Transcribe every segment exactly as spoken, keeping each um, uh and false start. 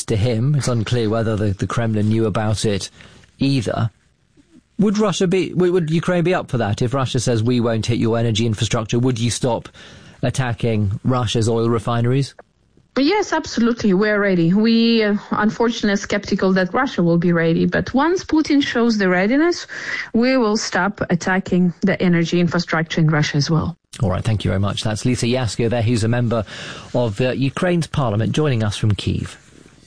to him. It's unclear whether the, the Kremlin knew about it either. Would Russia be, would Ukraine be up for that? If Russia says we won't hit your energy infrastructure, would you stop attacking Russia's oil refineries? Yes, absolutely. We're ready. We, uh, unfortunately, are skeptical that Russia will be ready. But once Putin shows the readiness, we will stop attacking the energy infrastructure in Russia as well. All right, thank you very much. That's Lisa Yasko there, who's a member of uh, Ukraine's parliament, joining us from Kyiv.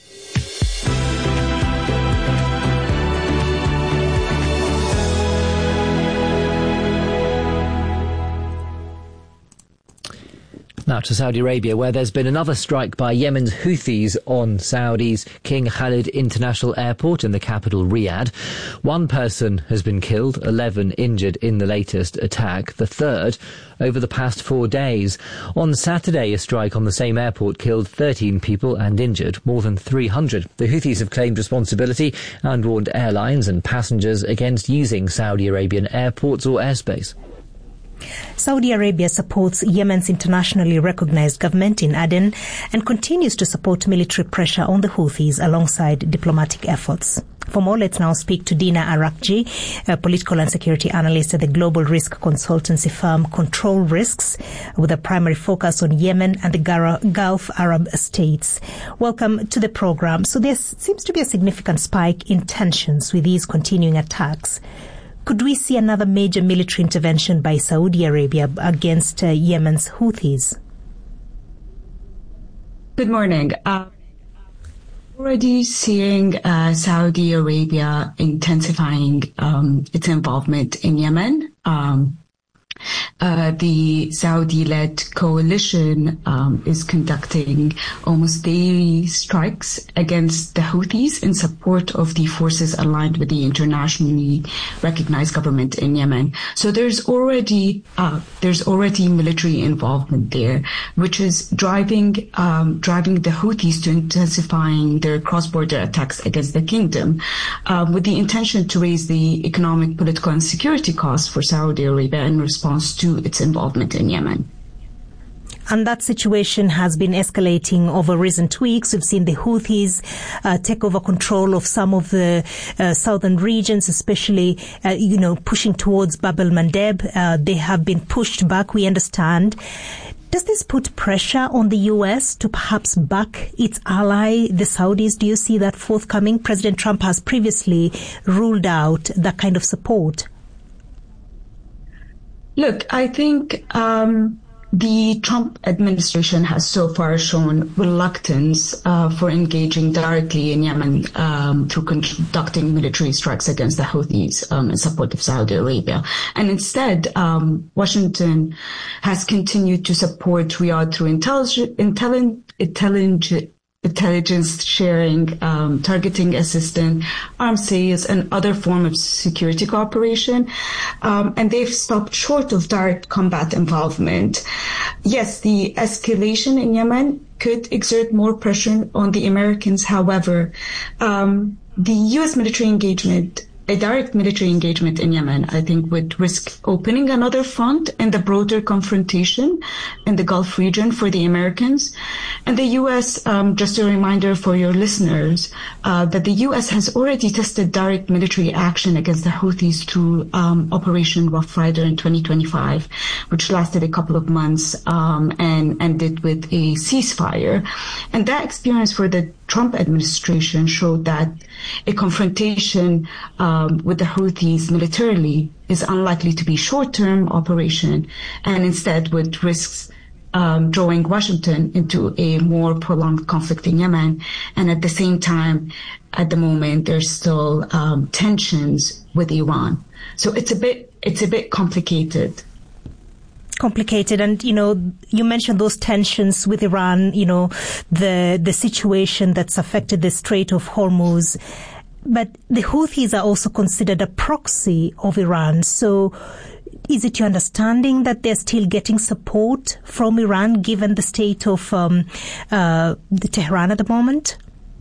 Now to Saudi Arabia, where there's been another strike by Yemen's Houthis on Saudi's King Khalid International Airport in the capital, Riyadh. One person has been killed, eleven injured in the latest attack, the third over the past four days. On Saturday, a strike on the same airport killed thirteen people and injured more than three hundred. The Houthis have claimed responsibility and warned airlines and passengers against using Saudi Arabian airports or airspace. Saudi Arabia supports Yemen's internationally recognized government in Aden and continues to support military pressure on the Houthis alongside diplomatic efforts. For more, let's now speak to Dina Arakji, a political and security analyst at the global risk consultancy firm Control Risks, with a primary focus on Yemen and the Gulf Arab states. Welcome to the program. So there seems to be a significant spike in tensions with these continuing attacks. Could we see another major military intervention by Saudi Arabia against uh, Yemen's Houthis? Good morning. Uh, already seeing uh, Saudi Arabia intensifying um, its involvement in Yemen. Um, Uh, the Saudi-led coalition um, is conducting almost daily strikes against the Houthis in support of the forces aligned with the internationally recognized government in Yemen. So there's already uh, there's already military involvement there, which is driving um, driving the Houthis to intensifying their cross-border attacks against the kingdom, uh, with the intention to raise the economic, political, and security costs for Saudi Arabia in response to its involvement in Yemen. And that situation has been escalating over recent weeks. We've seen the Houthis uh, take over control of some of the uh, southern regions, especially, uh, you know, pushing towards Bab el-Mandeb. Uh, they have been pushed back, we understand. Does this put pressure on the U S to perhaps back its ally, the Saudis? Do you see that forthcoming? President Trump has previously ruled out that kind of support. Look, I think um, the Trump administration has so far shown reluctance uh, for engaging directly in Yemen um, through conducting military strikes against the Houthis um, in support of Saudi Arabia. And instead, um, Washington has continued to support Riyadh through intelligence, intelligence, intelligence sharing, um, targeting assistance, arms sales, and other form of security cooperation. Um, and they've stopped short of direct combat involvement. Yes, the escalation in Yemen could exert more pressure on the Americans. However, um, the U S military engagement A direct military engagement in Yemen, I think, would risk opening another front in the broader confrontation in the Gulf region for the Americans. And the U S, um, just a reminder for your listeners, uh, that the U S has already tested direct military action against the Houthis through um, Operation Rough Rider in twenty twenty-five, which lasted a couple of months um, and ended with a ceasefire. And that experience for the Trump administration showed that a confrontation um, with the Houthis militarily is unlikely to be short-term operation, and instead would risk um, drawing Washington into a more prolonged conflict in Yemen. And at the same time, at the moment, there's still um, tensions with Iran. So it's a bit it's a bit complicated. complicated. And, you know, you mentioned those tensions with Iran, you know, the the situation that's affected the Strait of Hormuz. But the Houthis are also considered a proxy of Iran. So is it your understanding that they're still getting support from Iran, given the state of um, uh, the Tehran at the moment?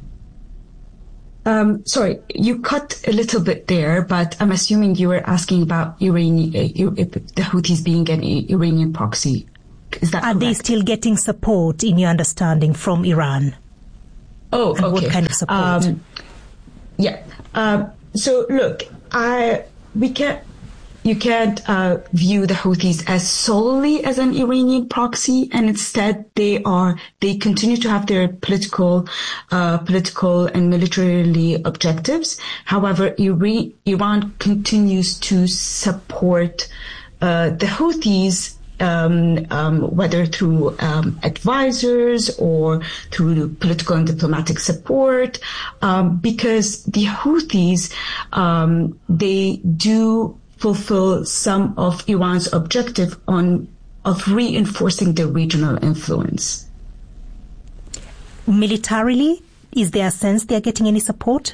Um, sorry, you cut a little bit there, but I'm assuming you were asking about Iranian, uh, the Houthis being an Iranian proxy. Is that Are correct? they still getting support, in your understanding, from Iran? Oh, and okay. What kind of support? Um, yeah. Um, so look, I we can't. You can't uh, view the Houthis as solely as an Iranian proxy, and instead they are they continue to have their political, uh, political and militarily objectives. However, Iran, Iran continues to support uh, the Houthis. Um, um, whether through um, advisors or through political and diplomatic support, um, because the Houthis, um, they do fulfill some of Iran's objective on of reinforcing their regional influence. Militarily, is there a sense they are getting any support?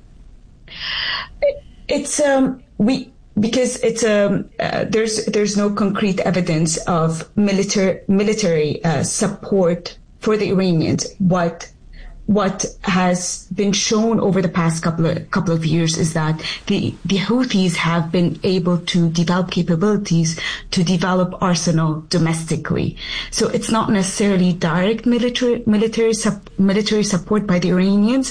It's um we because it's um uh, there's there's no concrete evidence of military military uh, support for the Iranians. What What has been shown over the past couple of, couple of years is that the, the Houthis have been able to develop capabilities to develop arsenal domestically. So it's not necessarily direct military military military support by the Iranians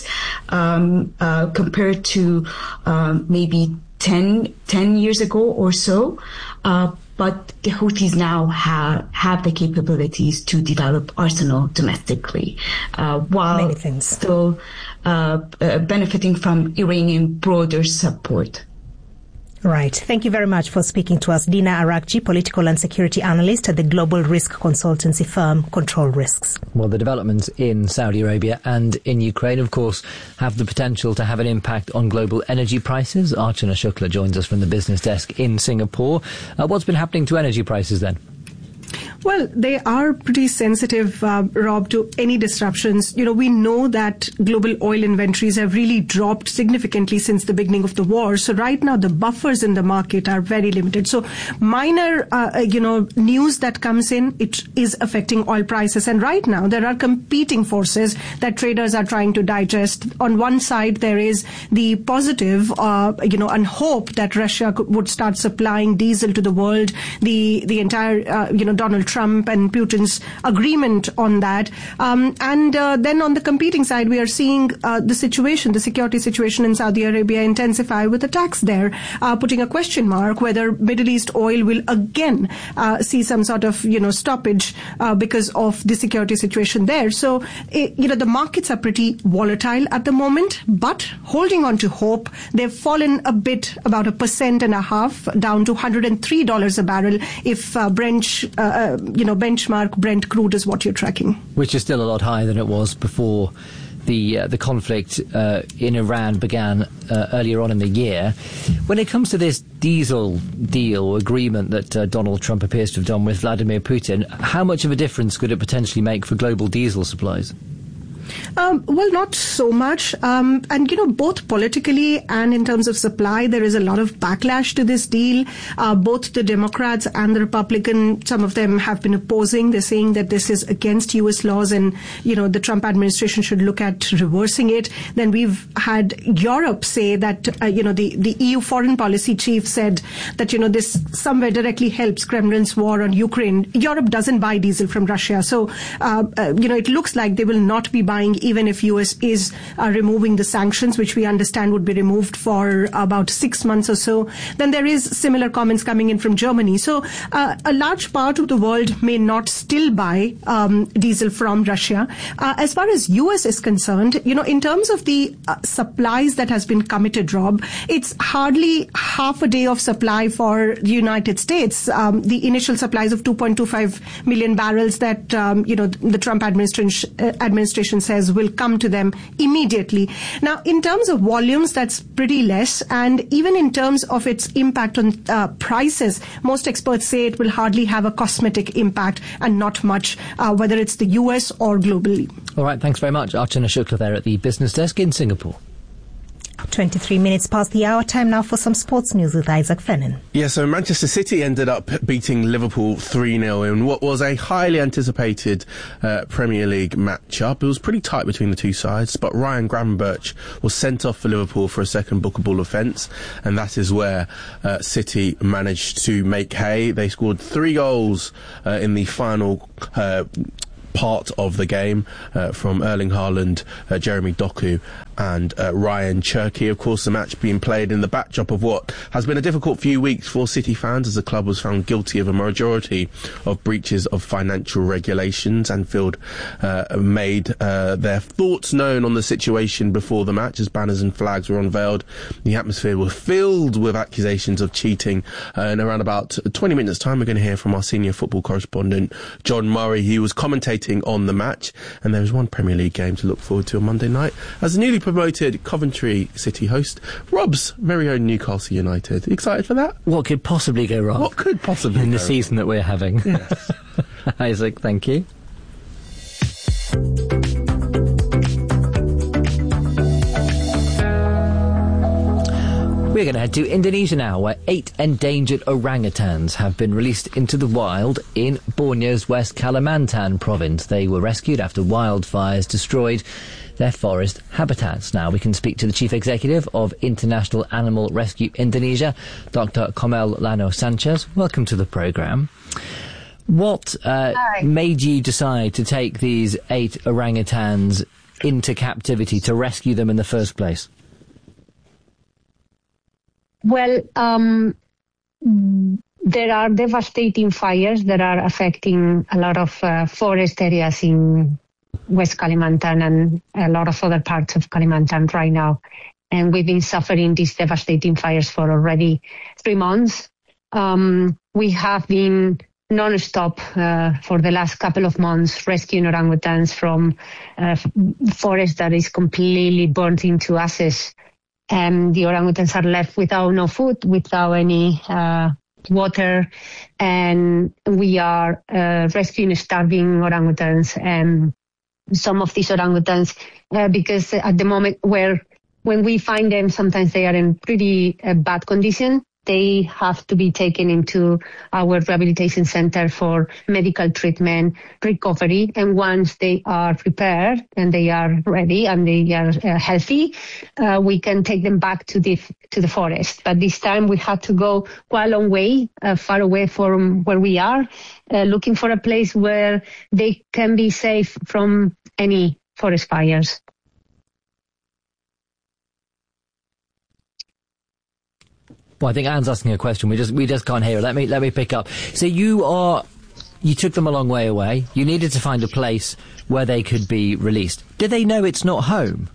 um, uh, compared to um, maybe ten, ten years ago or so. Uh, But the Houthis now have, have the capabilities to develop arsenal domestically, uh, while still uh, uh, benefiting from Iranian broader support. Right. Thank you very much for speaking to us. Dina Arakji, political and security analyst at the global risk consultancy firm Control Risks. Well, the developments in Saudi Arabia and in Ukraine, of course, have the potential to have an impact on global energy prices. Archana Shukla joins us from the business desk in Singapore. Uh, what's been happening to energy prices then? Well, they are pretty sensitive, uh, Rob, to any disruptions. You know, we know that global oil inventories have really dropped significantly since the beginning of the war. So right now, the buffers in the market are very limited. So minor, uh, you know, news that comes in, it is affecting oil prices. And right now, there are competing forces that traders are trying to digest. On one side, there is the positive, uh, you know, and hope that Russia could, would start supplying diesel to the world. The, the entire, uh, you know, Donald Trump and Putin's agreement on that. Um, and uh, then on the competing side, we are seeing uh, the situation, the security situation in Saudi Arabia intensify with attacks there, uh, putting a question mark whether Middle East oil will again uh, see some sort of, you know, stoppage uh, because of the security situation there. So, it, you know, the markets are pretty volatile at the moment, but holding on to hope. They've fallen a bit, about a percent and a half, down to one hundred three dollars a barrel if uh, Brent, uh, you know, benchmark Brent crude is what you're tracking. Which is still a lot higher than it was before the uh, the conflict uh, in Iran began uh, earlier on in the year. When it comes to this diesel deal or agreement that uh, Donald Trump appears to have done with Vladimir Putin, how much of a difference could it potentially make for global diesel supplies? Um, well, not so much. Um, and, you know, both politically and in terms of supply, there is a lot of backlash to this deal. Uh, both the Democrats and the Republican, some of them have been opposing. They're saying that this is against U S laws and, you know, the Trump administration should look at reversing it. Then we've had Europe say that, uh, you know, the, the E U foreign policy chief said that, you know, this somewhere directly helps Kremlin's war on Ukraine. Europe doesn't buy diesel from Russia. So, uh, uh, you know, it looks like they will not be buying even if U S is uh, removing the sanctions, which we understand would be removed for about six months or so. Then there is similar comments coming in from Germany. So uh, a large part of the world may not still buy um, diesel from Russia. Uh, as far as U S is concerned, you know, in terms of the uh, supplies that has been committed, Rob, it's hardly half a day of supply for the United States. Um, the initial supplies of two point two five million barrels that, um, you know, the Trump administration, uh, administration says will come to them immediately. Now, in terms of volumes, that's pretty less. And even in terms of its impact on uh, prices, most experts say it will hardly have a cosmetic impact and not much, uh, whether it's the U S or globally. All right, thanks very much. Archana Shukla there at the business desk in Singapore. twenty-three minutes past the hour. Time now for some sports news with Isaac Fennan. Yeah, so Manchester City ended up beating Liverpool three nil in what was a highly anticipated uh, Premier League matchup. It was pretty tight between the two sides, but Ryan Gravenberch was sent off for Liverpool for a second bookable offence, and that is where uh, City managed to make hay. They scored three goals uh, in the final uh part of the game uh, from Erling Haaland, uh, Jeremy Doku and uh, Ryan Cherki. Of course, the match being played in the backdrop of what has been a difficult few weeks for City fans as the club was found guilty of a majority of breaches of financial regulations. Anfield uh, made uh, their thoughts known on the situation before the match as banners and flags were unveiled. The atmosphere was filled with accusations of cheating. Uh, in around about twenty minutes time, we're going to hear from our senior football correspondent John Murray. He was commentating on the match, and there is one Premier League game to look forward to on Monday night as the newly promoted Coventry City host Rob's very own Newcastle United. Excited for that? What could possibly go wrong? What could possibly in go the season that we're having? Yes. Isaac, thank you. We're going to head to Indonesia now, where eight endangered orangutans have been released into the wild in Borneo's West Kalimantan province. They were rescued after wildfires destroyed their forest habitats. Now we can speak to the Chief Executive of International Animal Rescue Indonesia, Doctor Komel Lano Sanchez. Welcome to the programme. What uh, made you decide to take these eight orangutans into captivity, to rescue them in the first place? Well, um, there are devastating fires that are affecting a lot of uh, forest areas in West Kalimantan and a lot of other parts of Kalimantan right now. And we've been suffering these devastating fires for already three months. Um, we have been non-stop uh, for the last couple of months rescuing orangutans from uh, forest that is completely burnt into ashes. And the orangutans are left without no food, without any uh, water, and we are uh, rescuing starving orangutans. And some of these orangutans, uh, because at the moment where when we find them, sometimes they are in pretty uh, bad condition. They have to be taken into our rehabilitation center for medical treatment, recovery. And once they are prepared and they are ready and they are uh, healthy, uh, we can take them back to the to the forest. But this time we had to go quite a long way, uh, far away from where we are, uh, looking for a place where they can be safe from any forest fires. Well, I think Anne's asking a question. We just we just can't hear her. Let me let me pick up. So you are you took them a long way away. You needed to find a place where they could be released. Did they know it's not home?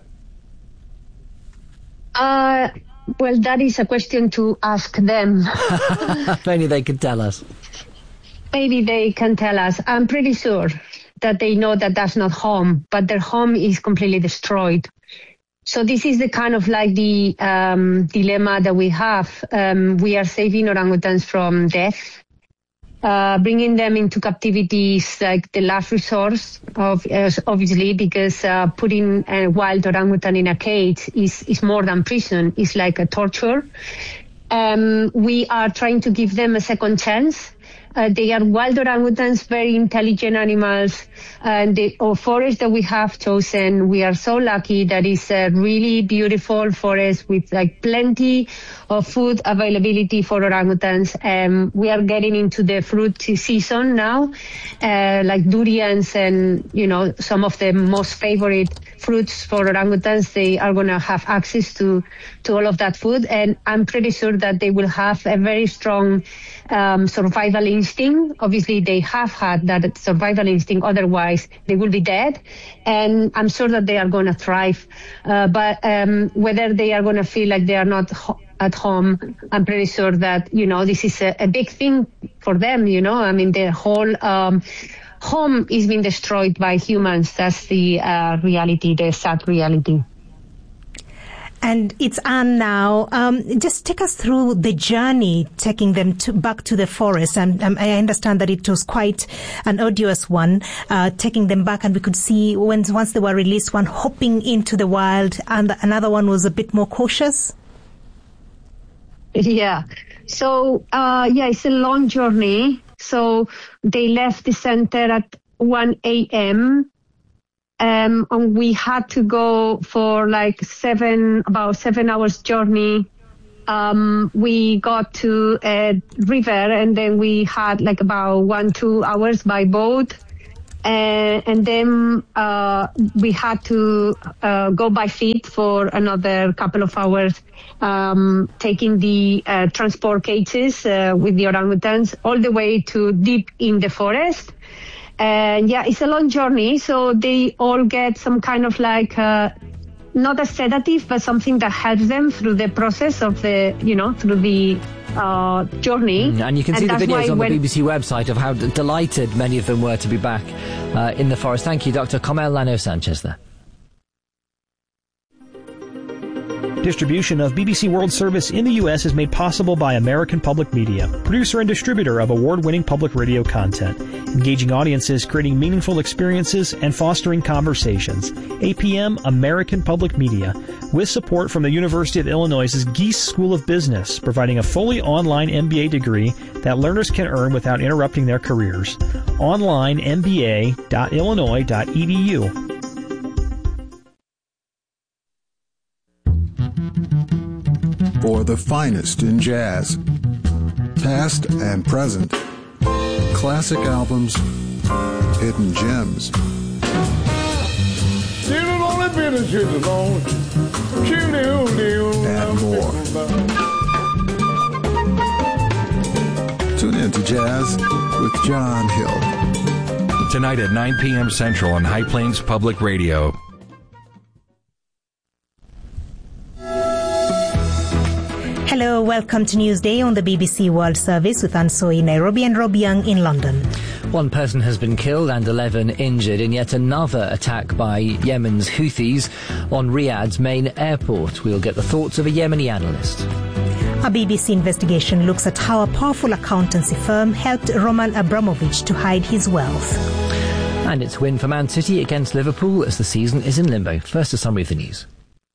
Uh, well, that is a question to ask them. Maybe they could tell us. Maybe they can tell us. I'm pretty sure that they know that that's not home, but their home is completely destroyed. So this is the kind of like the um, dilemma that we have. Um, we are saving orangutans from death. Uh, bringing them into captivity is like the last resource, of, uh, obviously, because uh, putting a wild orangutan in a cage is, is more than prison. It's like a torture. Um, we are trying to give them a second chance. Uh, they are wild orangutans, very intelligent animals. And the oh, forest that we have chosen, we are so lucky that it's a really beautiful forest with like plenty of food availability for orangutans. Um, we are getting into the fruit season now, uh, like durians and, you know, some of the most favorite fruits for orangutans. They are going to have access to, to all of that food. And I'm pretty sure that they will have a very strong um, survival instinct. Obviously, they have had that survival instinct. Otherwise, they will be dead. And I'm sure that they are going to thrive. Uh, but um, whether they are going to feel like they are not ho- at home, I'm pretty sure that, you know, this is a, a big thing for them, you know. I mean, their whole um, home is being destroyed by humans. That's the uh, reality, the sad reality. And it's Anne now. Um, just take us through the journey, taking them to, back to the forest. And um, I understand that it was quite an arduous one, uh, taking them back. And we could see when once they were released, one hopping into the wild, and another one was a bit more cautious. Yeah. So, uh, yeah, it's a long journey. So they left the center at one a.m. Um, and we had to go for like seven, about seven hours journey. Um, we got to a river and then we had like about one, two hours by boat. Uh, and then uh, we had to uh, go by feet for another couple of hours, um, taking the uh, transport cages uh, with the orangutans all the way to deep in the forest. And yeah, it's a long journey, so they all get some kind of like, uh, not a sedative, but something that helps them through the process of the, you know, through the uh, journey. Mm, and you can see and the videos on the when... B B C website of how d- delighted many of them were to be back uh, in the forest. Thank you, Doctor Comel Llano-Sanchez there. Distribution of B B C World Service in the U S is made possible by American Public Media, producer and distributor of award-winning public radio content, engaging audiences, creating meaningful experiences, and fostering conversations. A P M American Public Media, with support from the University of Illinois' Geese School of Business, providing a fully online M B A degree that learners can earn without interrupting their careers. Online M B A dot illinois dot e d u. For the finest in jazz, past and present, classic albums, hidden gems, and more. Tune in to Jazz with John Hill. Tonight at nine p.m. Central on High Plains Public Radio. Hello, welcome to Newsday on the B B C World Service with Anne Soy in Nairobi and Rob Young in London. One person has been killed and eleven injured in yet another attack by Yemen's Houthis on Riyadh's main airport. We'll get the thoughts of a Yemeni analyst. A B B C investigation looks at how a powerful accountancy firm helped Roman Abramovich to hide his wealth. And it's a win for Man City against Liverpool as the season is in limbo. First, a summary of the news.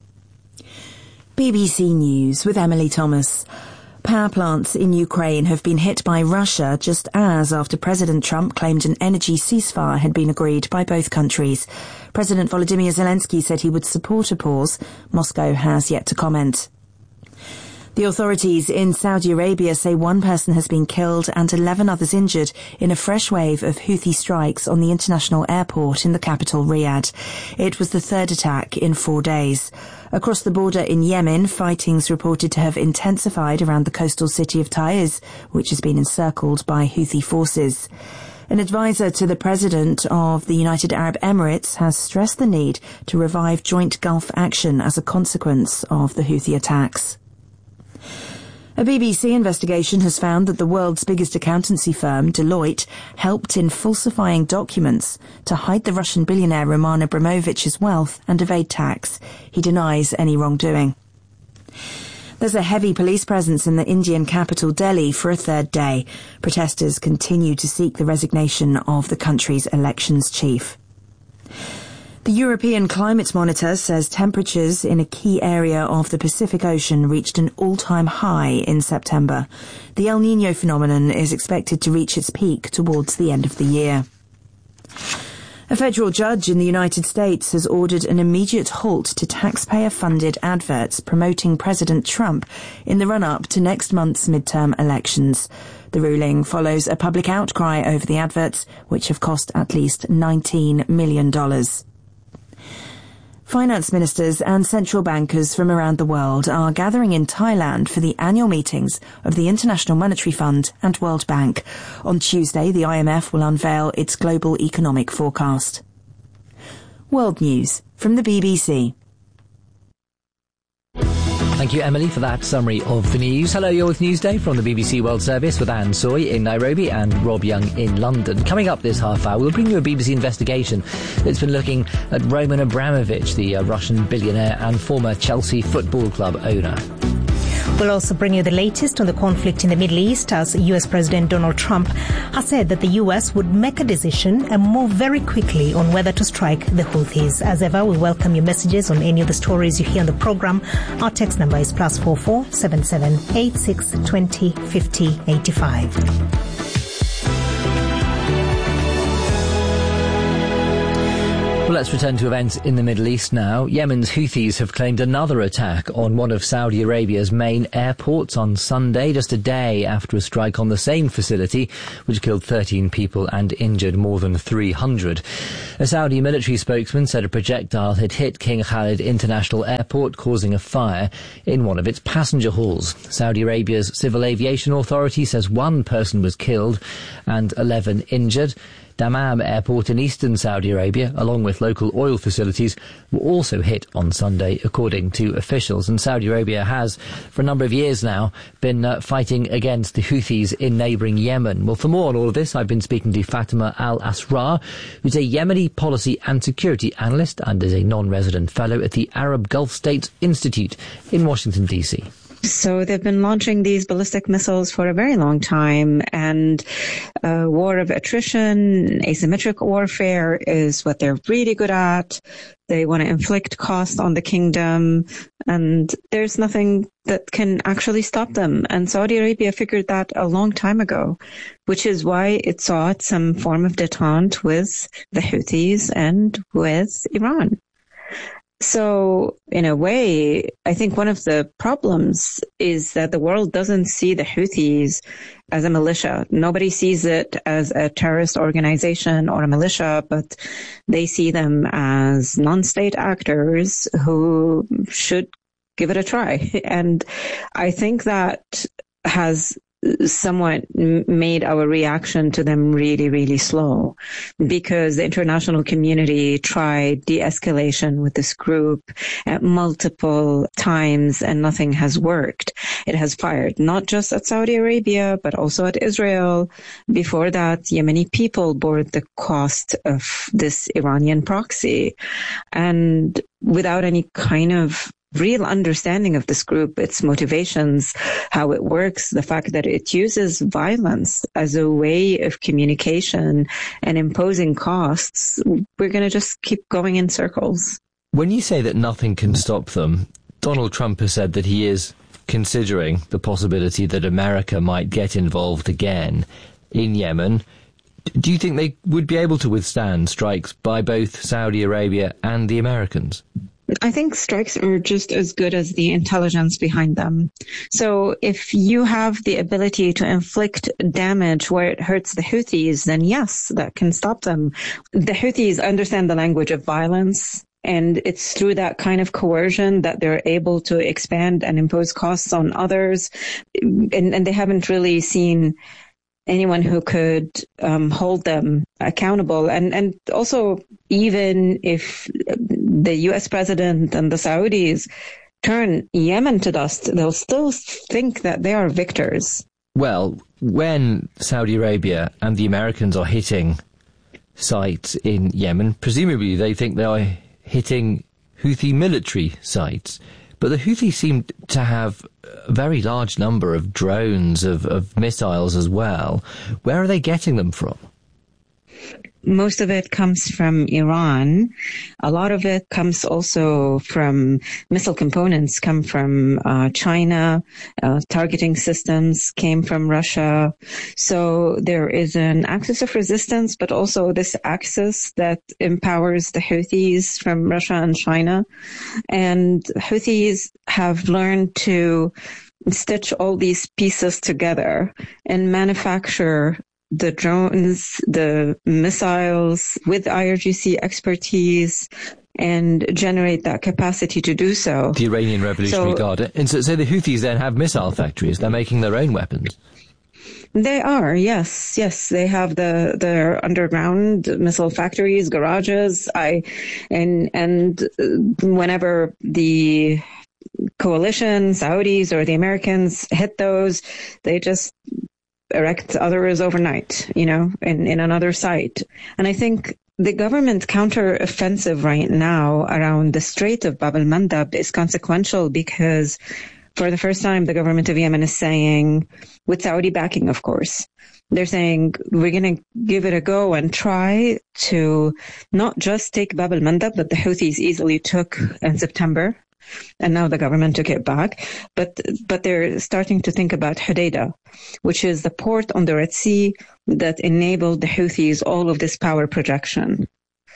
B B C News with Emily Thomas. Power plants in Ukraine have been hit by Russia just as after President Trump claimed an energy ceasefire had been agreed by both countries. President Volodymyr Zelensky said he would support a pause. Moscow has yet to comment. The authorities in Saudi Arabia say one person has been killed and eleven others injured in a fresh wave of Houthi strikes on the international airport in the capital Riyadh. It was the third attack in four days. Across the border in Yemen, fighting's reported to have intensified around the coastal city of Taiz, which has been encircled by Houthi forces. An advisor to the president of the United Arab Emirates has stressed the need to revive joint Gulf action as a consequence of the Houthi attacks. A B B C investigation has found that the world's biggest accountancy firm, Deloitte, helped in falsifying documents to hide the Russian billionaire Roman Abramovich's wealth and evade tax. He denies any wrongdoing. There's a heavy police presence in the Indian capital Delhi for a third day. Protesters continue to seek the resignation of the country's elections chief. The European Climate Monitor says temperatures in a key area of the Pacific Ocean reached an all-time high in September. The El Niño phenomenon is expected to reach its peak towards the end of the year. A federal judge in the United States has ordered an immediate halt to taxpayer-funded adverts promoting President Trump in the run-up to next month's midterm elections. The ruling follows a public outcry over the adverts, which have cost at least nineteen million dollars. Finance ministers and central bankers from around the world are gathering in Thailand for the annual meetings of the International Monetary Fund and World Bank. On Tuesday, the I M F will unveil its global economic forecast. World News from the B B C. Thank you, Emily, for that summary of the news. Hello, you're with Newsday from the B B C World Service with Anne Soy in Nairobi and Rob Young in London. Coming up this half hour, we'll bring you a B B C investigation that's been looking at Roman Abramovich, the uh, Russian billionaire and former Chelsea Football Club owner. We'll also bring you the latest on the conflict in the Middle East as U S President Donald Trump has said that the U S would make a decision and move very quickly on whether to strike the Houthis. As ever, we welcome your messages on any of the stories you hear on the program. Our text number is plus four four seven seven eight six twenty fifty eighty five. Well, let's return to events in the Middle East now. Yemen's Houthis have claimed another attack on one of Saudi Arabia's main airports on Sunday, just a day after a strike on the same facility, which killed thirteen people and injured more than three hundred. A Saudi military spokesman said a projectile had hit King Khalid International Airport, causing a fire in one of its passenger halls. Saudi Arabia's Civil Aviation Authority says one person was killed and eleven injured. Dammam Airport in eastern Saudi Arabia, along with local oil facilities, were also hit on Sunday, according to officials. And Saudi Arabia has, for a number of years now, been uh, fighting against the Houthis in neighbouring Yemen. Well, for more on all of this, I've been speaking to Fatima Al-Asrar, who's a Yemeni policy and security analyst and is a non-resident fellow at the Arab Gulf States Institute in Washington, D C. So they've been launching these ballistic missiles for a very long time, and uh, war of attrition, asymmetric warfare is what they're really good at. They want to inflict cost on the kingdom, and there's nothing that can actually stop them. And Saudi Arabia figured that a long time ago, which is why it sought some form of detente with the Houthis and with Iran. So, in a way, I think one of the problems is that the world doesn't see the Houthis as a militia. Nobody sees it as a terrorist organization or a militia, but they see them as non-state actors who should give it a try. And I think that has somewhat made our reaction to them really, really slow, because the international community tried de-escalation with this group at multiple times and nothing has worked. It has fired not just at Saudi Arabia, but also at Israel. Before that, Yemeni people bore the cost of this Iranian proxy. And without any kind of real understanding of this group, its motivations, how it works, the fact that it uses violence as a way of communication and imposing costs, we're going to just keep going in circles. When you say that nothing can stop them, Donald Trump has said that he is considering the possibility that America might get involved again in Yemen. Do you think they would be able to withstand strikes by both Saudi Arabia and the Americans? I think strikes are just as good as the intelligence behind them. So if you have the ability to inflict damage where it hurts the Houthis, then yes, that can stop them. The Houthis understand the language of violence, and it's through that kind of coercion that they're able to expand and impose costs on others. And, and they haven't really seen anyone who could um, hold them accountable. And, and also, even if the U S president and the Saudis turn Yemen to dust, they'll still think that they are victors. Well, when Saudi Arabia and the Americans are hitting sites in Yemen, presumably they think they are hitting Houthi military sites. But the Houthis seem to have a very large number of drones, of, of missiles as well. Where are they getting them from? Most of it comes from Iran. A lot of it comes also from missile components come from uh, China. Uh, targeting systems came from Russia. So there is an axis of resistance, but also this axis that empowers the Houthis from Russia and China. And Houthis have learned to stitch all these pieces together and manufacture the drones, the missiles with I R G C expertise, and generate that capacity to do so. The Iranian Revolutionary so, Guard. And so, so the Houthis then have missile factories. They're making their own weapons. They are, yes, yes. They have the their underground missile factories, garages. I and and whenever the coalition, Saudis or the Americans hit those, they just erect others overnight, you know, in, in another site. And I think the government counter-offensive right now around the Strait of Bab el-Mandab is consequential because for the first time, the government of Yemen is saying, with Saudi backing, of course, they're saying, we're going to give it a go and try to not just take Bab el-Mandab that the Houthis easily took in September, and now the government took it back. But but they're starting to think about Hodeidah, which is the port on the Red Sea that enabled the Houthis all of this power projection.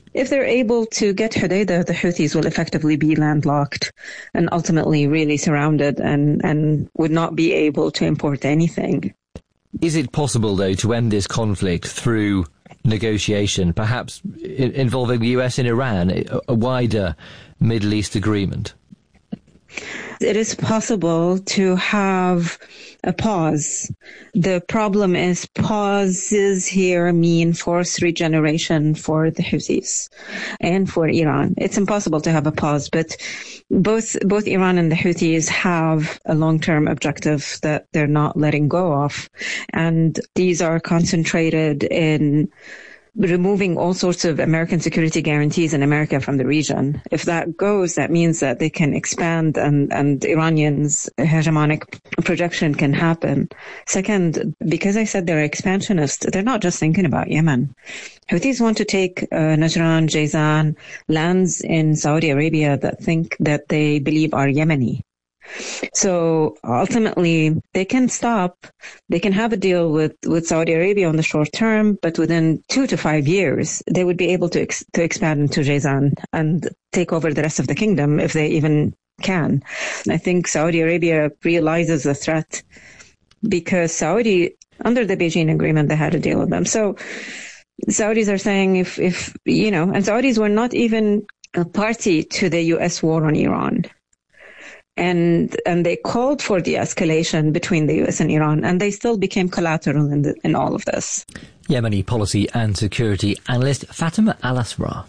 if they're able to get Hodeidah, the Houthis will effectively be landlocked and ultimately really surrounded and, and would not be able to import anything. Is it possible, though, to end this conflict through negotiation, perhaps I- involving the U S and Iran, a, a wider Middle East agreement? It is possible to have a pause. The problem is pauses here mean forced regeneration for the Houthis and for Iran. It's impossible to have a pause, but both both Iran and the Houthis have a long-term objective that they're not letting go of. And these are concentrated in removing all sorts of American security guarantees in America from the region. If that goes, that means that they can expand and, and Iranians' hegemonic projection can happen. Second, because I said they're expansionists, they're not just thinking about Yemen. Houthis want to take uh, Najran, Jazan, lands in Saudi Arabia that think that they believe are Yemeni. So ultimately, they can stop, they can have a deal with, with Saudi Arabia on the short term, but within two to five years, they would be able to ex- to expand into Jazan and take over the rest of the kingdom if they even can. I think Saudi Arabia realizes the threat because Saudi, under the Beijing agreement, they had a deal with them. So Saudis are saying if, if you know, and Saudis were not even a party to the U S war on Iran. And and they called for de-escalation between the U S and Iran, and they still became collateral in, the, in all of this. Yemeni policy and security analyst Fatima Al-Asra.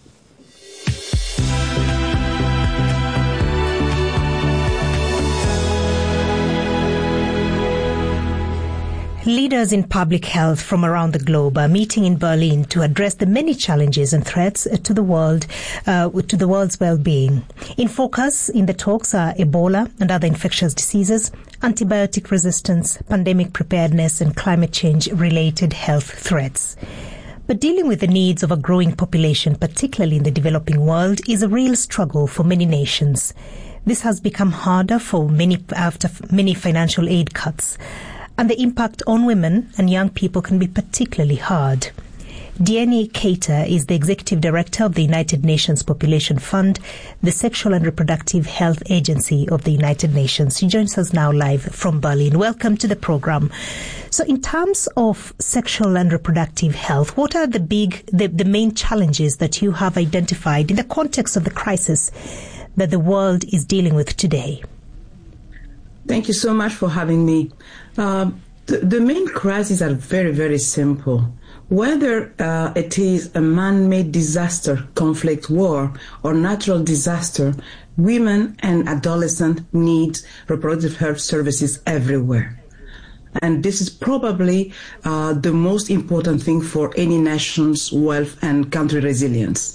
Leaders in public health from around the globe are meeting in Berlin to address the many challenges and threats to the world, uh, to the world's well-being. In focus in the talks are Ebola and other infectious diseases, antibiotic resistance, pandemic preparedness, and climate change-related health threats. But dealing with the needs of a growing population, particularly in the developing world, is a real struggle for many nations. This has become harder for many after many financial aid cuts. And the impact on women and young people can be particularly hard. Diane Keita is the Executive Director of the United Nations Population Fund, the Sexual and Reproductive Health Agency of the United Nations. She joins us now live from Berlin. Welcome to the program. So in terms of sexual and reproductive health, what are the big, the, the main challenges that you have identified in the context of the crisis that the world is dealing with today? Thank you so much for having me. Uh, the, the main crises are very, very simple. Whether uh, it is a man-made disaster, conflict, war, or natural disaster, women and adolescents need reproductive health services everywhere. And this is probably uh, the most important thing for any nation's wealth and country resilience.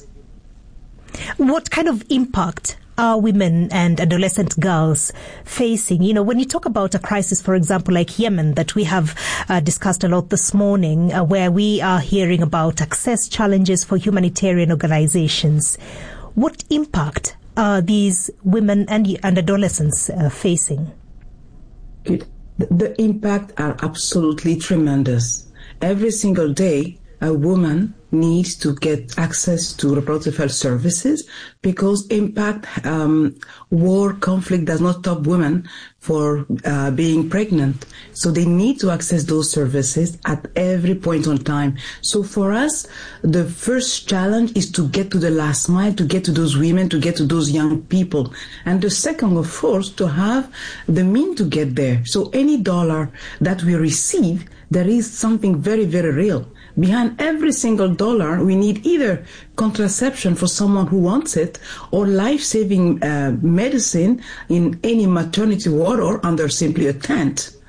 What kind of impact are women and adolescent girls facing? You know, when you talk about a crisis, for example, like Yemen, that we have uh, discussed a lot this morning, uh, where we are hearing about access challenges for humanitarian organizations, what impact are these women and, and adolescents uh, facing? It, the impact are absolutely tremendous. Every single day, a woman needs to get access to reproductive health services because impact, um, war, conflict does not stop women for uh, being pregnant. So they need to access those services at every point in time. So for us, the first challenge is to get to the last mile, to get to those women, to get to those young people. And the second, of course, to have the mean to get there. So any dollar that we receive, there is something very, very real. Behind every single dollar, we need either contraception for someone who wants it or life-saving uh, medicine in any maternity ward or under simply a tent.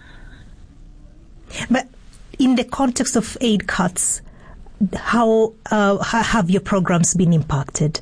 But in the context of aid cuts, how uh, have your programs been impacted?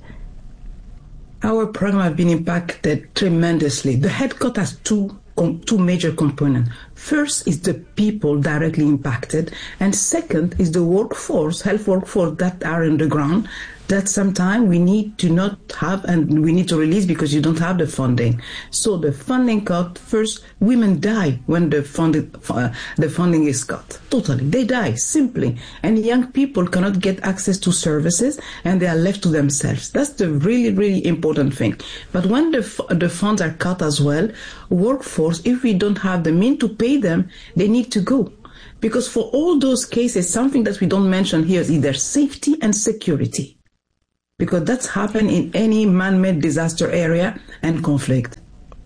Our program has been impacted tremendously. The head cut has two two major components. First is the people directly impacted, and second is the workforce, health workforce that are on the ground that sometimes we need to not have and we need to release because you don't have the funding. So the funding cut, first, women die when the funding, uh, the funding is cut. Totally. They die, simply. And young people cannot get access to services and they are left to themselves. That's the really, really important thing. But when the, the funds are cut as well, workforce, if we don't have the means to pay them, they need to go. Because for all those cases, something that we don't mention here is either safety and security. Because that's happened in any man-made disaster area and conflict.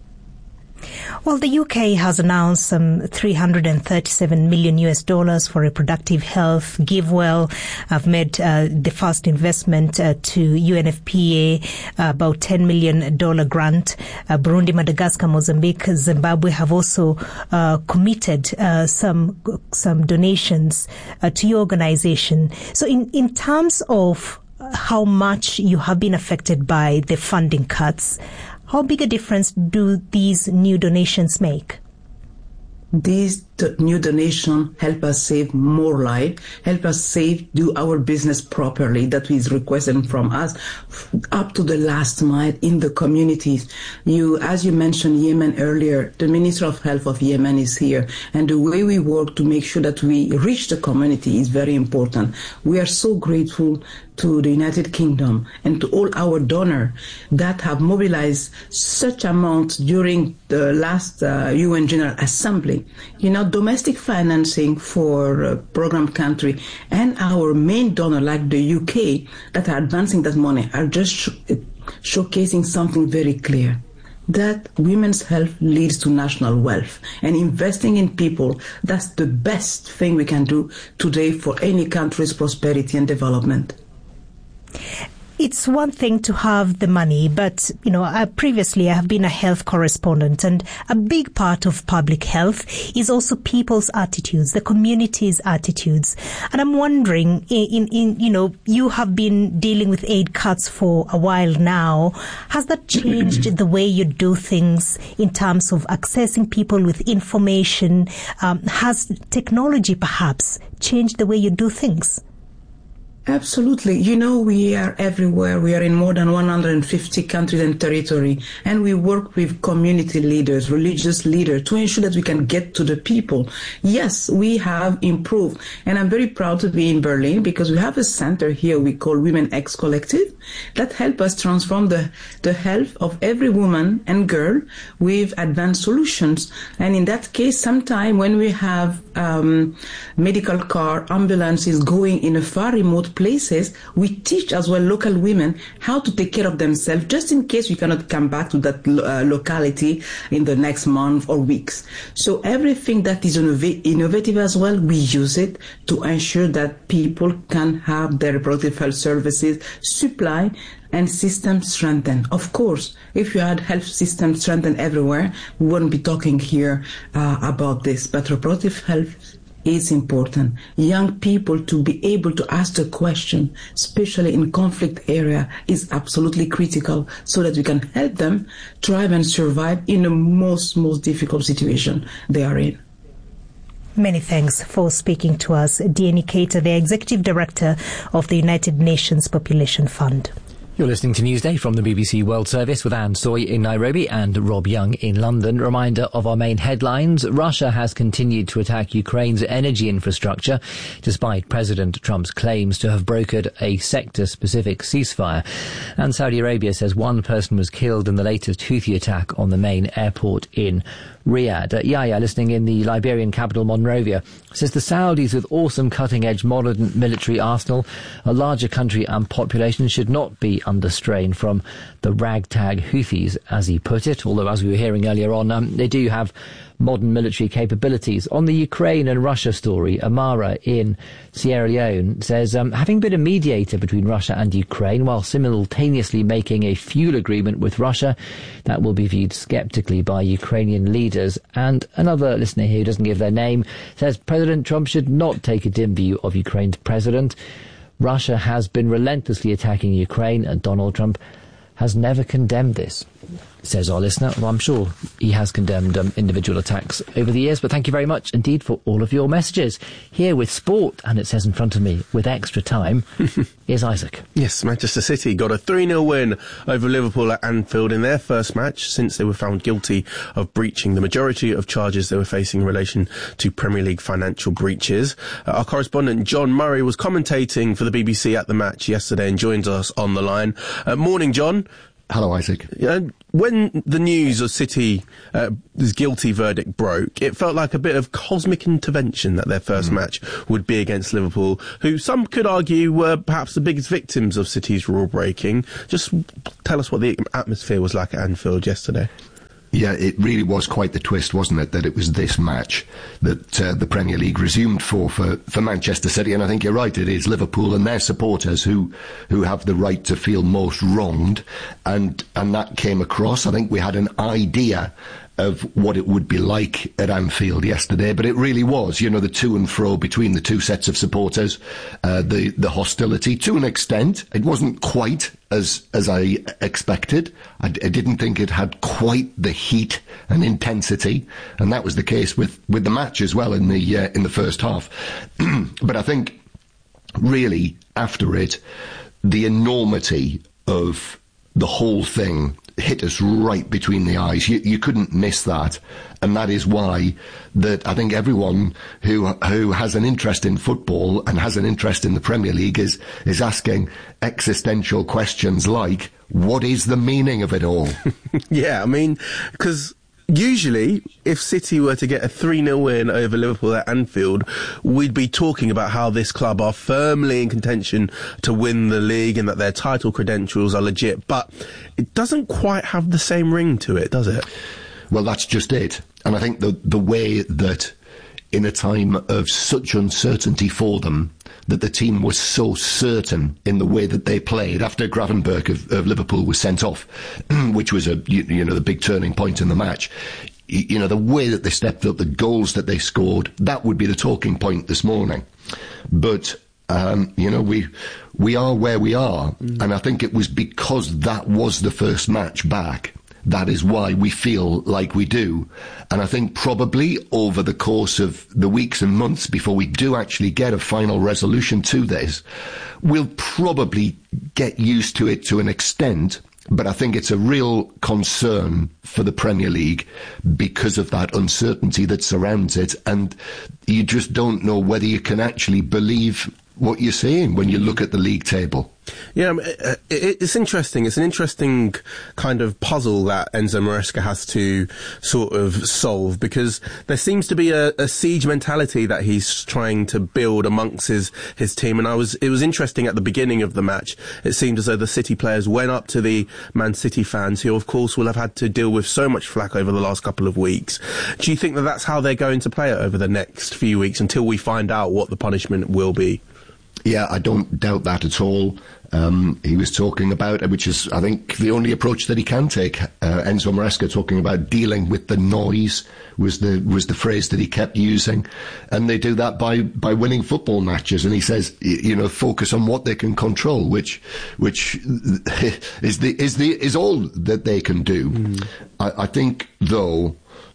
Well, the U K has announced some three hundred thirty-seven million U S dollars for reproductive health. GiveWell have made uh, the first investment uh, to U N F P A, uh, about ten million dollars grant. Uh, Burundi, Madagascar, Mozambique, Zimbabwe have also uh, committed uh, some some donations uh, to your organization. So in, in terms of how much you have been affected by the funding cuts, how big a difference do these new donations make? These do- new donations help us save more lives, help us save, do our business properly that is requested from us up to the last mile in the communities. You, as you mentioned Yemen earlier, the Minister of Health of Yemen is here, and the way we work to make sure that we reach the community is very important. We are so grateful to the United Kingdom and to all our donors that have mobilized such amounts during the last uh, U N General Assembly. You know, domestic financing for uh, program country and our main donor like the U K that are advancing that money are just sh- showcasing something very clear. That women's health leads to national wealth, and investing in people, that's the best thing we can do today for any country's prosperity and development. It's one thing to have the money, but, you know, I, previously I have been a health correspondent, and a big part of public health is also people's attitudes, the community's attitudes. And I'm wondering, in, in, you know, you have been dealing with aid cuts for a while now. Has that changed the way you do things in terms of accessing people with information? Um, has technology perhaps changed the way you do things? Absolutely. You know, we are everywhere. We are in more than one hundred fifty countries and territory, and we work with community leaders, religious leaders, to ensure that we can get to the people. Yes, we have improved, and I'm very proud to be in Berlin because we have a center here we call Women X Collective that help us transform the, the health of every woman and girl with advanced solutions. And in that case, sometime when we have um, medical car, ambulances going in a far remote places, we teach as well local women how to take care of themselves just in case we cannot come back to that uh, locality in the next month or weeks. So everything that is innov- innovative as well, we use it to ensure that people can have their reproductive health services supply and system strengthened. Of course, if you had health system strengthened everywhere, we wouldn't be talking here uh, about this. But reproductive health is important. Young people to be able to ask the question, especially in conflict area, is absolutely critical so that we can help them thrive and survive in the most, most difficult situation they are in. Many thanks for speaking to us, Dieni Keita, the Executive Director of the United Nations Population Fund. You're listening to Newsday from the B B C World Service with Anne Soy in Nairobi and Rob Young in London. Reminder of our main headlines. Russia has continued to attack Ukraine's energy infrastructure, despite President Trump's claims to have brokered a sector-specific ceasefire. And Saudi Arabia says one person was killed in the latest Houthi attack on the main airport in Riyadh. Uh, Yahya, listening in the Liberian capital Monrovia, says the Saudis with awesome cutting-edge modern military arsenal, a larger country and population should not be under strain from the ragtag Houthis, as he put it, although as we were hearing earlier on, um, they do have modern military capabilities. On the Ukraine and Russia story, Amara in Sierra Leone says, um, having been a mediator between Russia and Ukraine while simultaneously making a fuel agreement with Russia, that will be viewed sceptically by Ukrainian leaders. And another listener here who doesn't give their name says President Trump should not take a dim view of Ukraine's president. Russia has been relentlessly attacking Ukraine and Donald Trump has never condemned this. says our listener. Well, I'm sure he has condemned um, individual attacks over the years, but thank you very much indeed for all of your messages. Here with sport, and it says in front of me, with extra time, here's Isaac. Yes, Manchester City got a three nil win over Liverpool at Anfield in their first match since they were found guilty of breaching the majority of charges they were facing in relation to Premier League financial breaches. Uh, our correspondent John Murray was commentating for the B B C at the match yesterday and joins us on the line. Uh, morning, John. Hello, Isaac. Uh, when the news of City's uh, guilty verdict broke, it felt like a bit of cosmic intervention that their first mm. match would be against Liverpool, who some could argue were perhaps the biggest victims of City's rule breaking. Just tell us what the atmosphere was like at Anfield yesterday. Yeah, it really was quite the twist, wasn't it, that it was this match that uh, the Premier League resumed for, for for Manchester City. And I think you're right, it is Liverpool and their supporters who who have the right to feel most wronged. And, and that came across. I think we had an idea of what it would be like at Anfield yesterday, but it really was, you know, the to and fro between the two sets of supporters, uh, the the hostility to an extent. It wasn't quite as as I expected. I, I didn't think it had quite the heat and intensity, and that was the case with with the match as well in the uh, in the first half. But I think really after it, the enormity of the whole thing hit us right between the eyes. You, you couldn't miss that, and that is why that I think everyone who who has an interest in football and has an interest in the Premier League is is asking existential questions like, what is the meaning of it all? Yeah, I mean, because usually, if City were to get a three nil win over Liverpool at Anfield, we'd be talking about how this club are firmly in contention to win the league and that their title credentials are legit. But it doesn't quite have the same ring to it, does it? Well, that's just it. And I think the the way that in a time of such uncertainty for them, that the team was so certain in the way that they played after Gravenberch of, of Liverpool was sent off, which was a you, you know the big turning point in the match. You, you know the way that they stepped up, the goals that they scored, that would be the talking point this morning. But um, you know we we are where we are, mm. and I think it was because that was the first match back. That is why we feel like we do. And I think probably over the course of the weeks and months before we do actually get a final resolution to this, we'll probably get used to it to an extent. But I think it's a real concern for the Premier League because of that uncertainty that surrounds it. And you just don't know whether you can actually believe what you're seeing when you look at the league table. Yeah, it, it, it's interesting. It's an interesting kind of puzzle that Enzo Maresca has to sort of solve, because there seems to be a, a siege mentality that he's trying to build amongst his, his team. And I was, it was interesting at the beginning of the match. It seemed as though the City players went up to the Man City fans, who of course will have had to deal with so much flack over the last couple of weeks. Do you think that that's how they're going to play it over the next few weeks until we find out what the punishment will be? Yeah, I don't doubt that at all. Um, he was talking about, which is, I think, the only approach that he can take. Uh, Enzo Maresca talking about dealing with the noise was the was the phrase that he kept using, and they do that by by winning football matches. And he says, you know, focus on what they can control, which which is the is the is all that they can do. Mm. I, I think, though,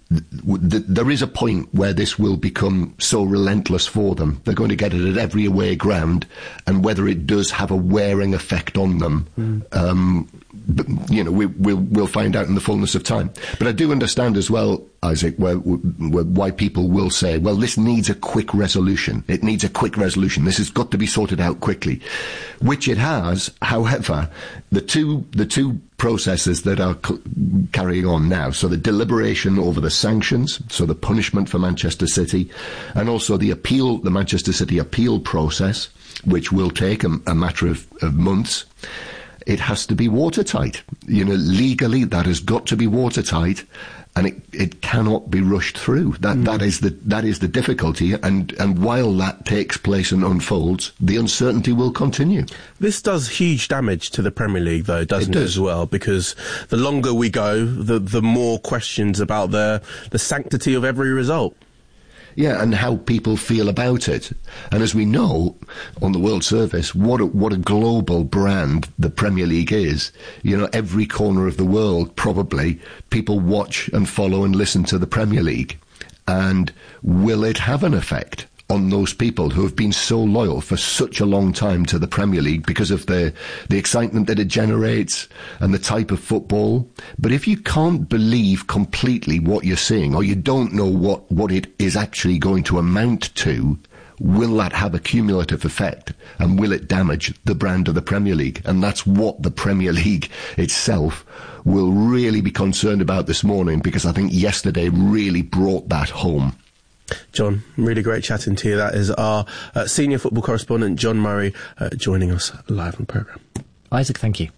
there is a point where this will become so relentless for them. They're going to get it at every away ground, and whether it does have a wearing effect on them, mm. um, but, you know, we, we'll we'll find out in the fullness of time. But I do understand as well, Isaac, where, where, why people will say, well, this needs a quick resolution. It needs a quick resolution. This has got to be sorted out quickly, which it has. However, the two the two processes that are c- carrying on now, so the deliberation over the sanctions, so the punishment for Manchester City, and also the appeal, the Manchester City appeal process, which will take a, a matter of, of months. It has to be watertight. You know, legally, that has got to be watertight, and it, it cannot be rushed through. That mm. that is the that is the difficulty, and and while that takes place and unfolds, the uncertainty will continue. This does huge damage to the Premier League, though, doesn't it, it as well? Because the longer we go, the the more questions about the the sanctity of every result. Yeah, and how people feel about it. And as we know, on the World Service, what a, what a global brand the Premier League is. You know, every corner of the world, probably, people watch and follow and listen to the Premier League. And will it have an effect on those people who have been so loyal for such a long time to the Premier League because of the, the excitement that it generates and the type of football? But if you can't believe completely what you're seeing, or you don't know what, what it is actually going to amount to, will that have a cumulative effect? And will it damage the brand of the Premier League? And that's what the Premier League itself will really be concerned about this morning, because I think yesterday really brought that home. John, really great chatting to you. That is our uh, senior football correspondent, John Murray, uh, joining us live on the programme. Isaac, thank you.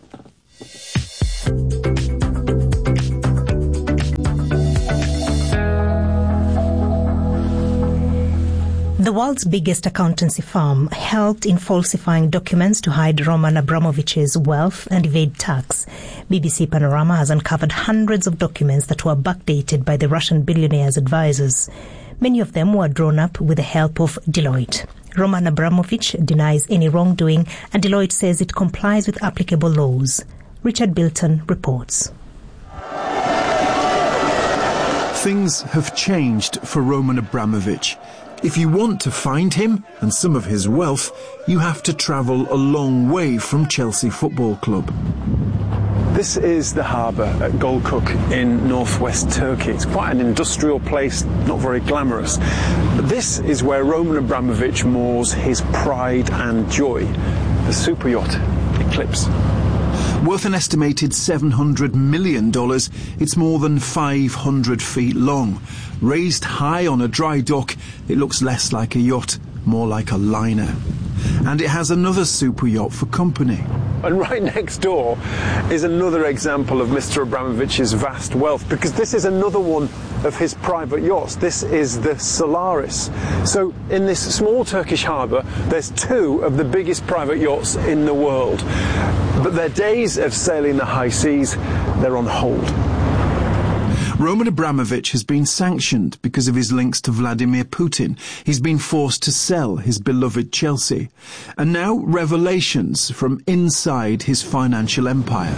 The world's biggest accountancy firm helped in falsifying documents to hide Roman Abramovich's wealth and evade tax. B B C Panorama has uncovered hundreds of documents that were backdated by the Russian billionaire's advisors. Many of them were drawn up with the help of Deloitte. Roman Abramovich denies any wrongdoing, and Deloitte says it complies with applicable laws. Richard Bilton reports. Things have changed for Roman Abramovich. If you want to find him and some of his wealth, you have to travel a long way from Chelsea Football Club. This is the harbour at Gölcük in northwest Turkey. It's quite an industrial place, not very glamorous. But this is where Roman Abramovich moors his pride and joy, the super yacht Eclipse. Worth an estimated seven hundred million dollars, it's more than five hundred feet long. Raised high on a dry dock, it looks less like a yacht, more like a liner. And it has another super yacht for company. And right next door is another example of Mister Abramovich's vast wealth, because this is another one of his private yachts. This is the Solaris. So in this small Turkish harbour, there's two of the biggest private yachts in the world. But their days of sailing the high seas, they're on hold. Roman Abramovich has been sanctioned because of his links to Vladimir Putin. He's been forced to sell his beloved Chelsea. And now revelations from inside his financial empire.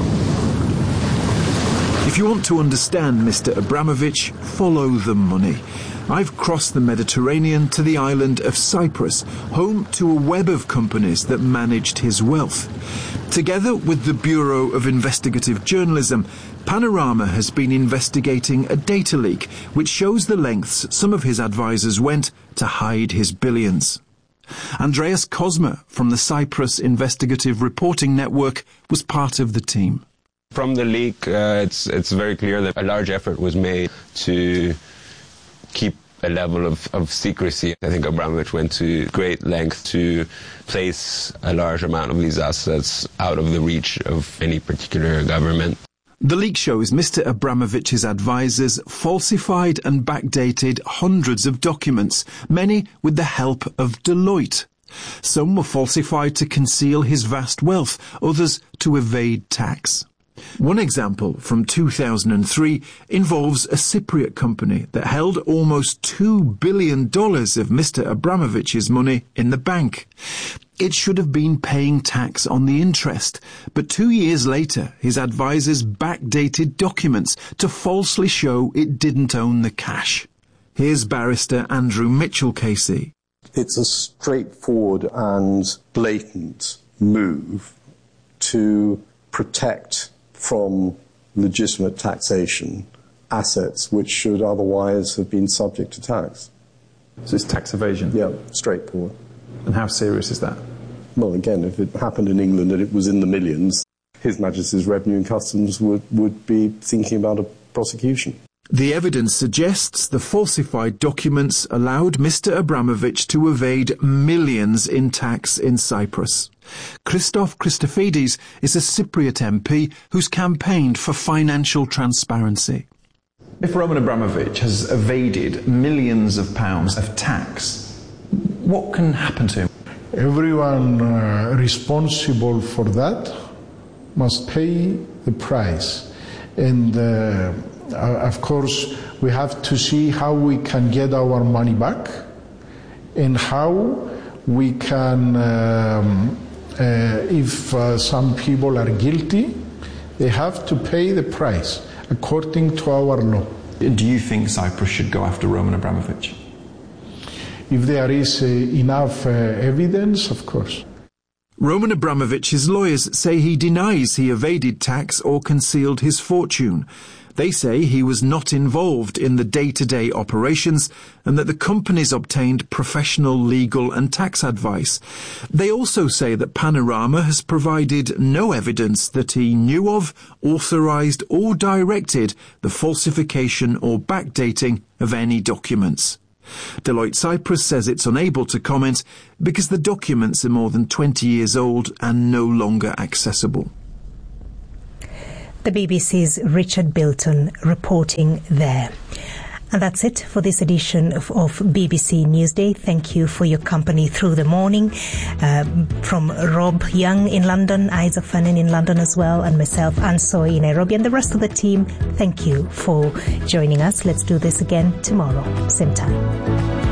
If you want to understand Mister Abramovich, follow the money. I've crossed the Mediterranean to the island of Cyprus, home to a web of companies that managed his wealth. Together with the Bureau of Investigative Journalism, Panorama has been investigating a data leak which shows the lengths some of his advisors went to hide his billions. Andreas Kozma from the Cyprus Investigative Reporting Network was part of the team. From the leak, uh, it's, it's very clear that a large effort was made to keep a level of, of secrecy. I think Abramovich went to great length to place a large amount of these assets out of the reach of any particular government. The leak shows Mister Abramovich's advisors falsified and backdated hundreds of documents, many with the help of Deloitte. Some were falsified to conceal his vast wealth, others to evade tax. One example from two thousand three involves a Cypriot company that held almost two billion dollars of Mister Abramovich's money in the bank. It should have been paying tax on the interest, but two years later his advisors backdated documents to falsely show it didn't own the cash. Here's barrister Andrew Mitchell-Casey. It's a straightforward and blatant move to protect from legitimate taxation assets which should otherwise have been subject to tax. So it's tax evasion? Yeah, straightforward. And how serious is that? Well, again, if it happened in England and it was in the millions, His Majesty's Revenue and Customs would, would be thinking about a prosecution. The evidence suggests the falsified documents allowed Mister Abramovich to evade millions in tax in Cyprus. Christoph Christofides is a Cypriot M P who's campaigned for financial transparency. If Roman Abramovich has evaded millions of pounds of tax, what can happen to him? Everyone uh, responsible for that must pay the price. And uh, uh, of course, we have to see how we can get our money back and how we can, um, uh, if uh, some people are guilty, they have to pay the price according to our law. Do you think Cyprus should go after Roman Abramovich? If there is uh, enough uh, evidence, of course. Roman Abramovich's lawyers say he denies he evaded tax or concealed his fortune. They say he was not involved in the day-to-day operations and that the companies obtained professional legal and tax advice. They also say that Panorama has provided no evidence that he knew of, authorised or directed the falsification or backdating of any documents. Deloitte Cyprus says it's unable to comment because the documents are more than twenty years old and no longer accessible. The B B C's Richard Bilton reporting there. And that's it for this edition of, of B B C Newsday. Thank you for your company through the morning. Uh, from Rob Young in London, Isaac Fannin in London as well, and myself, Anne Soy in Nairobi, and the rest of the team, thank you for joining us. Let's do this again tomorrow, same time.